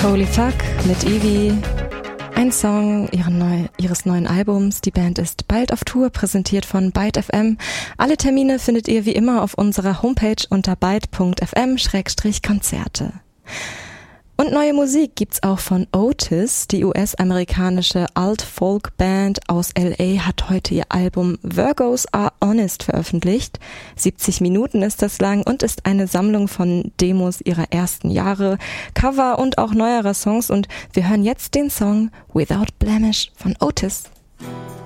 Holy Fuck mit Evie. Ein Song ihres neuen Albums. Die Band ist bald auf Tour, präsentiert von Byte FM. Alle Termine findet ihr wie immer auf unserer Homepage unter byte.fm/Konzerte. Und neue Musik gibt's auch von Otis. Die US-amerikanische Alt-Folk-Band aus L.A. hat heute ihr Album Virgos Are Honest veröffentlicht. 70 Minuten ist das lang und ist eine Sammlung von Demos ihrer ersten Jahre, Cover und auch neuerer Songs. Und wir hören jetzt den Song Without Blemish von Otis.